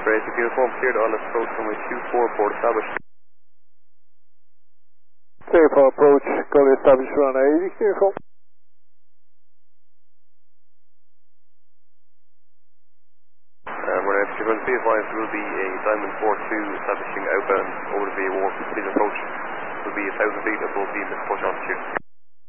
Basic uniform cleared on approach runway 24, port established. Clear for approach, Gully established runway 80, uniform. Runway if you're going to be advised, there will be a Diamond 42 establishing outbound over the VA Wharf. Please approach. Will be 1,000 feet above the push altitude.